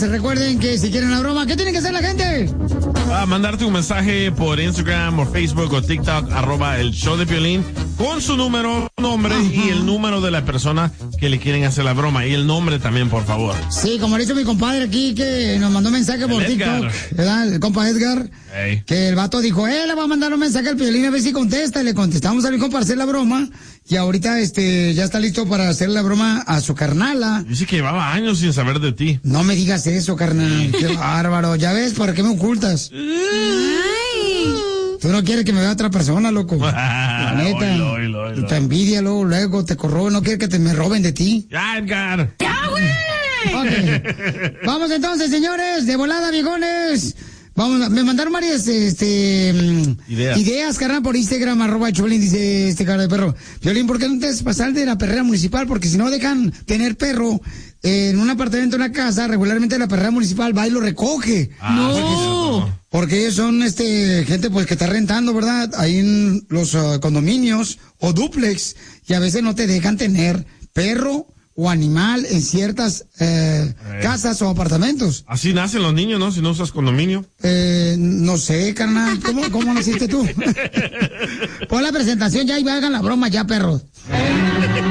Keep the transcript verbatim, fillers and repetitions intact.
recuerden que si quieren la broma, ¿qué tiene que hacer la gente? Ah, mandarte un mensaje por Instagram o Facebook o TikTok, arroba el show de Piolín, con su número, nombre Ajá. y el número de la persona que le quieren hacer la broma. Y el nombre también, por favor. Sí, como le hizo mi compadre aquí, que nos mandó un mensaje por TikTok, ¿verdad? El compa Edgar. Hey. Que el vato dijo, eh, le va a mandar un mensaje al Piolín a ver si contesta. Y le contestamos a mi compa para hacer la broma. Y ahorita, este, ya está listo para hacer la broma a su carnala. Dice que llevaba años sin saber de ti. No me digas eso, carnal. Qué bárbaro. Ya ves, ¿para qué me ocultas? Ay. Tú no quieres que me vea otra persona, loco. La neta. Oilo, oilo, oilo. Te envidia, luego, luego te corrobe. No quieres que te me roben de ti. Ya, Edgar. Ya, güey. Okay. Vamos entonces, señores. De volada, viejones. Vamos, me mandaron varias, este, ideas, ideas carnal, por Instagram, arroba Piolín, dice este cara de perro. Piolín, ¿por qué no te haces pasar de la perrera municipal? Porque si no dejan tener perro eh, en un apartamento, en una casa, regularmente la perrera municipal va y lo recoge. Ah, no. Porque ellos son, este, gente pues que está rentando, ¿verdad? Ahí en los uh, condominios o dúplex, y a veces no te dejan tener perro o animal en ciertas eh, eh. casas o apartamentos. Así nacen los niños, ¿no? Si no usas condominio. Eh, no sé, carnal. ¿Cómo, cómo naciste tú? Pon la presentación ya y hagan la broma ya, perros.